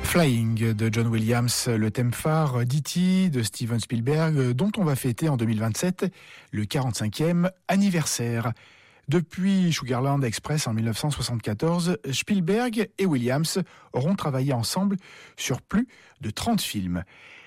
Flying de John Williams, le thème phare d'E.T. de Steven Spielberg, dont on va fêter en 2027 le 45e anniversaire. Depuis Sugarland Express en 1974, Spielberg et Williams auront travaillé ensemble sur plus de 30 films.